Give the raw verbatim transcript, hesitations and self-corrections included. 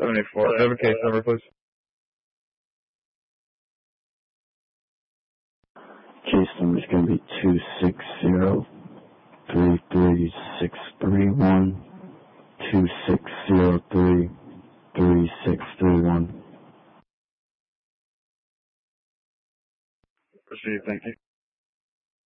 seven eight four. I have a case number, please. Case number is going to be two six zero three three six three one, two six zero three three six three one. Proceed, thank you.